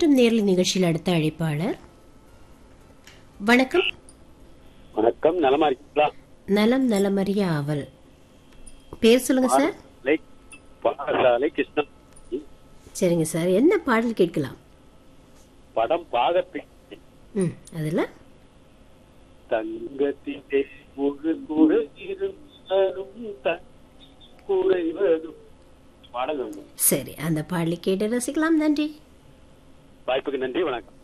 மற்றும் நேரில் நிகழ்ச்சியில் அடுத்த அழைப்பாளர். வணக்கம். வணக்கம், நலமா இருக்கீங்களா? நலம் நலமறிய ஆவல். பேர் சொல்லுங்க சார். பாடசாலை கிருஷ்ணன். சரிங்க சார், என்ன பாடல் கேட்கலாம்? படம் பாகத்தில் அதுல தங்கத்திலே ஒரு குறை இருந்தாலும் குறைவதும் பாடல். சரி, அந்த பாடலை கேட்டு ரசிக்கலாம். நன்றி. வாய்ப்புக்கு நன்றி, வணக்கம்.